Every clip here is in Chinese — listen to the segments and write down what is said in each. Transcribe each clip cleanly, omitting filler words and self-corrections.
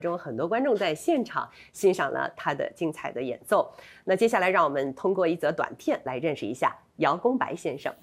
中很多观众在现场欣赏了他的精彩的演奏。那接下来让我们通过一则短片来认识一下姚公白先生。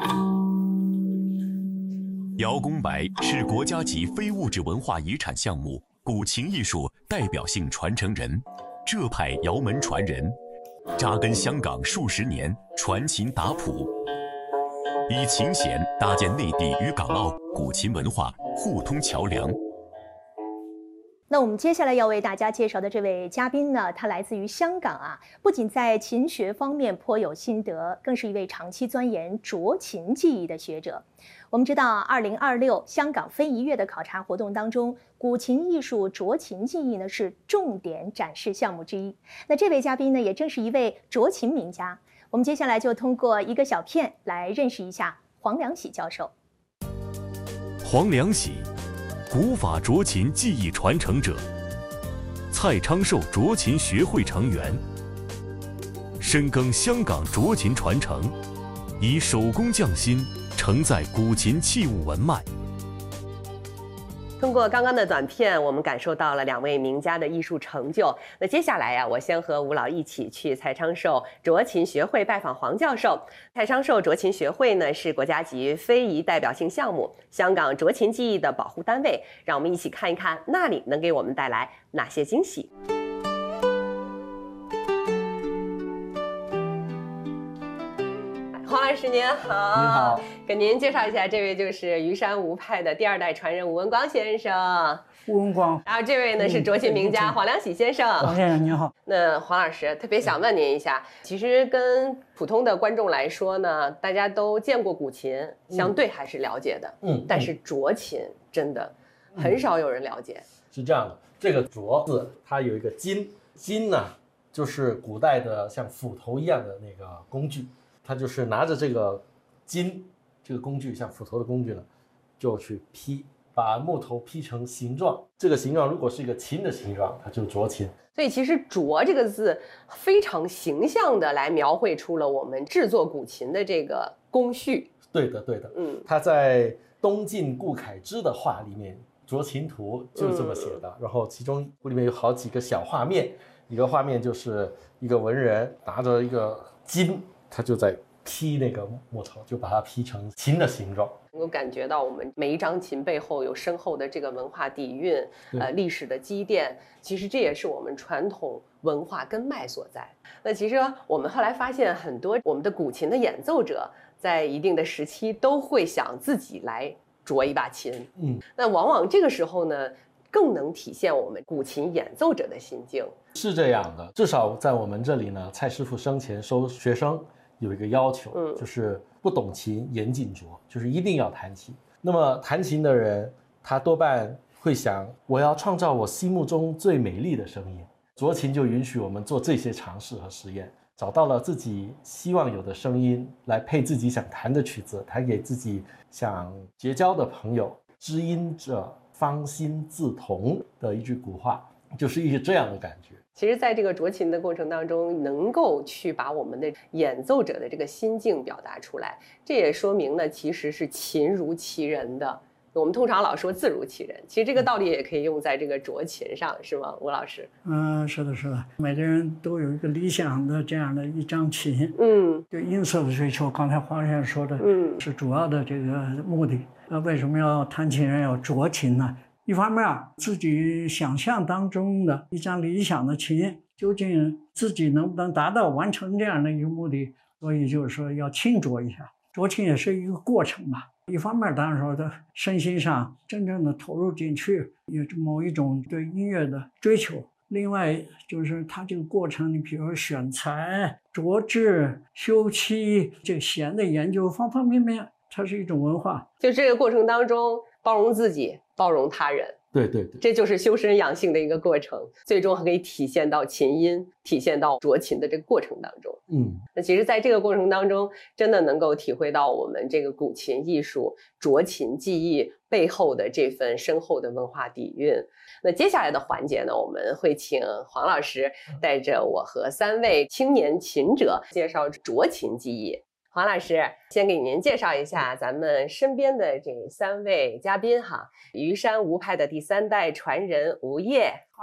姚公白是国家级非物质文化遗产项目古琴艺术代表性传承人，浙派姚门传人，扎根香港数十年，传琴打谱，以琴弦搭建内地与港澳古琴文化互通桥梁。 那我们接下来要为大家介绍的这位嘉宾呢，他来自于香港啊，不仅在琴学方面颇有心得，更是一位长期钻研斲琴技艺的学者。我们知道，2026香港非遗月的考察活动当中，古琴艺术斲琴技艺呢是重点展示项目之一。那这位嘉宾呢，也正是一位斲琴名家。我们接下来就通过一个小片来认识一下黄良喜教授。 黄良喜，古法斲琴技艺传承者，蔡昌寿斲琴学会成员，深耕香港斲琴传承，以手工匠心承载古琴器物文脉。 通过刚刚的短片，我们感受到了两位名家的艺术成就。那接下来呀，我先和吴老一起去蔡昌寿斲琴学会拜访黄教授。蔡昌寿斲琴学会呢是国家级非遗代表性项目，香港斲琴技艺的保护单位。让我们一起看一看那里能给我们带来哪些惊喜。黄老师您好。 您好， 给您介绍一下，这位就是虞山吴派的第二代传人吴文光先生。 吴文光， 然后这位呢是斲琴名家黄良喜先生。 黄先生您好。 那黄老师特别想问您一下，其实跟普通的观众来说呢，大家都见过古琴，相对还是了解的。但是斲琴真的很少有人了解。 是这样的，这个斲字它有一个金，金呢就是古代的像斧头一样的那个工具，它就是拿着这个金这个工具，像斧头的工具呢，就去劈，把木头劈成形状。这个形状如果是一个琴的形状，它就斲琴。 所以其实斲这个字非常形象的来描绘出了我们制作古琴的这个工序。 对的，对的。它在东晋顾恺之的画里面，斲琴图就是这么写的。然后其中里面有好几个小画面，一个画面就是一个文人拿着一个金，他就在劈那个木头，就把它劈成琴的形状。 能够感觉到我们每一张琴背后有深厚的这个文化底蕴，历史的积淀。其实这也是我们传统文化根脉所在。那其实我们后来发现，很多我们的古琴的演奏者在一定的时期都会想自己来斲一把琴。那往往这个时候呢，更能体现我们古琴演奏者的心境。 是这样的，至少在我们这里呢，蔡师傅生前收学生有一个要求，就是不懂琴严禁斲，就是一定要弹琴。那么弹琴的人，他多半会想，我要创造我心目中最美丽的声音。斲琴就允许我们做这些尝试和实验，找到了自己希望有的声音，来配自己想弹的曲子，弹给自己想结交的朋友。知音者方心自同的一句古话，就是一个这样的感觉。 其实在这个斲琴的过程当中，能够去把我们的演奏者的这个心境表达出来，这也说明呢，其实是琴如其人的。我们通常老说字如其人，其实这个道理也可以用在这个斲琴上，是吗，吴老师？ 是的，是的，每个人都有一个理想的这样的一张琴。对音色的追求，刚才黄先生说的，是主要的这个目的。为什么要弹琴人要斲琴呢？一方面自己想象当中的一张理想的琴，究竟自己能不能达到完成这样的一个目的，所以就是说要轻斲一下。斲琴也是一个过程吧，一方面当然说的身心上真正的投入进去，有某一种对音乐的追求，另外就是它这个过程，你比如说选材、琢制、修漆，这个弦的研究，方方面面，它是一种文化。 就这个过程当中，包容自己，包容他人。 对对对， 这就是修身养性的一个过程，最终可以体现到琴音，体现到斲琴的这个过程当中。那其实在这个过程当中，真的能够体会到我们这个古琴艺术、斲琴技艺背后的这份深厚的文化底蕴。那接下来的环节呢，我们会请黄老师带着我和3位青年琴者介绍斲琴技艺。黄老师先给您介绍一下咱们身边的这3位嘉宾哈，虞山吴派的第3代传人吴烨。